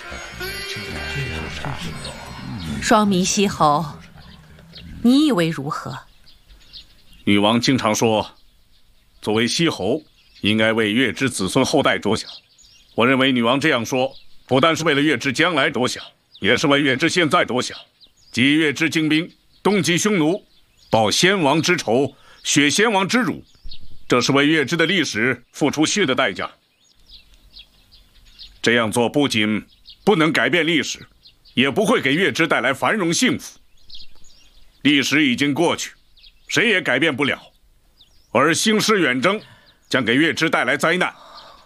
双弥西侯，你以为如何？ 女王经常说，作为西侯，应该为月之子孙后代着想。我认为女王这样说，不但是为了月之将来着想，也是为月之现在着想。即月之精兵东击匈奴，报先王之仇，雪先王之辱，这是为月之的历史付出血的代价。这样做不仅不能改变历史，也不会给月之带来繁荣幸福。历史已经过去，谁也改变不了，而兴师远征将给月之带来灾难。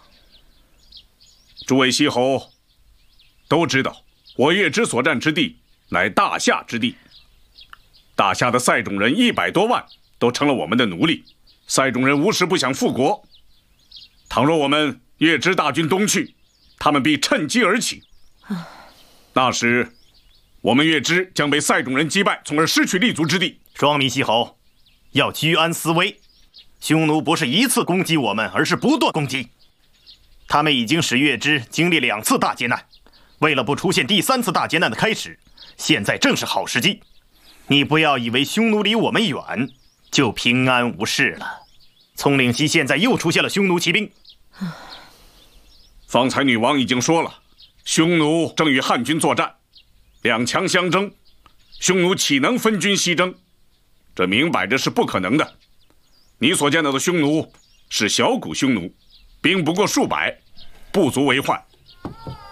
诸位西侯都知道，我月之所占之地乃大夏之地，大夏的塞种人100多万都成了我们的奴隶，塞种人无时不想复国。倘若我们月之大军东去，他们必趁机而起，那时我们月之将被塞种人击败，从而失去立足之地。 双弥西侯要居安思危，匈奴不是一次攻击我们，而是不断攻击。他们已经使月之经历2次大劫难，为了不出现第3次大劫难的开始，现在正是好时机。你不要以为匈奴离我们远就平安无事了。葱岭西现在又出现了匈奴骑兵。 方才女王已经说了，匈奴正与汉军作战，2强相争，匈奴岂能分军西征？这明摆着是不可能的。你所见到的匈奴是小股匈奴，兵不过数百，不足为患。